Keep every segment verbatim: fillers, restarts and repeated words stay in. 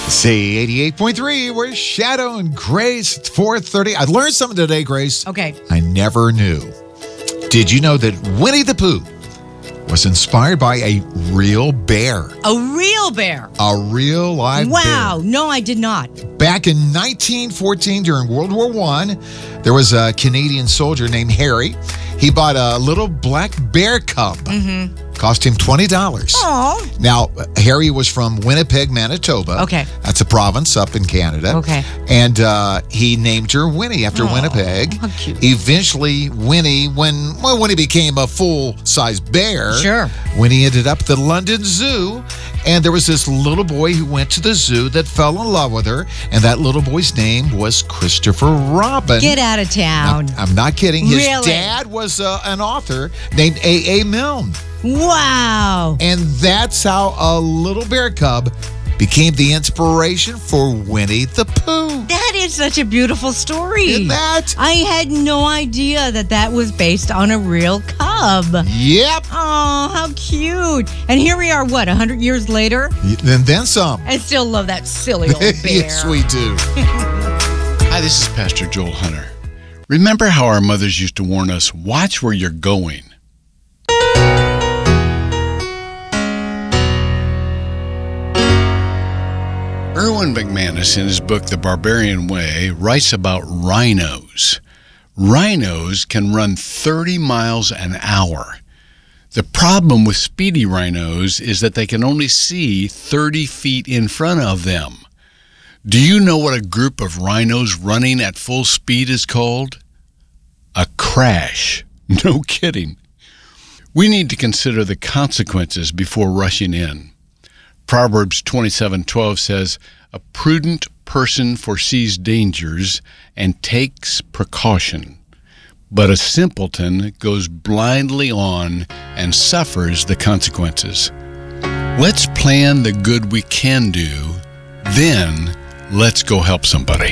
C eighty-eight point three, we're Shadow and Grace. It's four thirty. I learned something today, Grace. Okay. I never knew. Did you know that Winnie the Pooh was inspired by a real bear? A real bear? A real live wow. bear. Wow. No, I did not. Back in nineteen fourteen, during World War One, there was a Canadian soldier named Harry. He bought a little black bear cub. Mm-hmm. Cost him twenty dollars. Oh. Now, Harry was from Winnipeg, Manitoba. Okay. That's a province up in Canada. Okay. And uh, he named her Winnie after Aww, Winnipeg. how cute. Eventually, Winnie, when well, when he became a full-size bear, Sure. Winnie ended up at the London Zoo. And there was this little boy who went to the zoo that fell in love with her. And that little boy's name was Christopher Robin. Get out of town. Now, I'm not kidding. His Really? dad was uh, an author named A A. Milne. Wow. And that's how a little bear cub became the inspiration for Winnie the Pooh. That is such a beautiful story. Isn't that? I had no idea that that was based on a real cub. Yep. Oh, how cute. And here we are, what, one hundred years later? And then some. I still love that silly old bear. Yes, we do. Hi, this is Pastor Joel Hunter. Remember how our mothers used to warn us, watch where you're going. Erwin McManus, in his book The Barbarian Way, writes about rhinos. Rhinos can run thirty miles an hour. The problem with speedy rhinos is that they can only see thirty feet in front of them. Do you know what a group of rhinos running at full speed is called? A crash. No kidding. We need to consider the consequences before rushing in. Proverbs twenty-seven twelve says, "A prudent person foresees dangers and takes precaution, but a simpleton goes blindly on and suffers the consequences." Let's plan the good we can do, then let's go help somebody.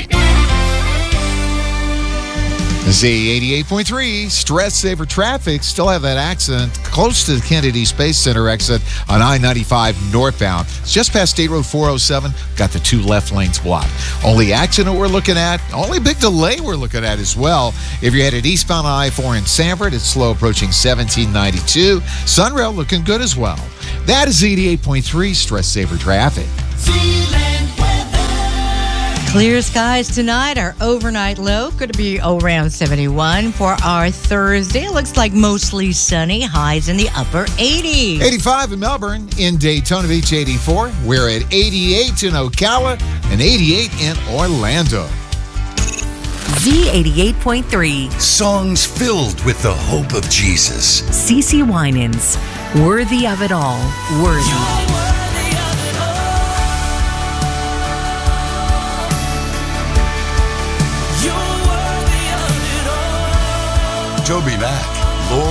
Z eighty-eight point three, Stress Saver Traffic. Still have that accident close to the Kennedy Space Center exit on I ninety-five northbound. It's just past State Road four oh seven. Got the two left lanes blocked. Only accident we're looking at, only big delay we're looking at as well. If you're headed eastbound on I four in Sanford, it's slow approaching seventeen ninety-two. Sunrail looking good as well. That is eighty-eight point three, Stress Saver Traffic. Clear skies tonight. Our overnight low could be around seventy-one. For our Thursday, it looks like mostly sunny. Highs in the upper eighties. eighty-five in Melbourne. In Daytona Beach, eighty-four. We're at eighty-eight in Ocala and eighty-eight in Orlando. Z eighty-eight point three. Songs filled with the hope of Jesus. CeCe Winans. Worthy of it all. Worthy. Toby Mac.